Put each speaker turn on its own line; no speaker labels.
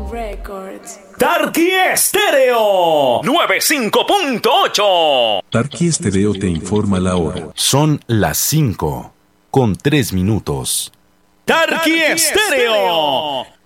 Tarqui Estéreo 95.8.
Tarqui Estéreo te informa la hora.
Son las 5:03.
Tarqui Estéreo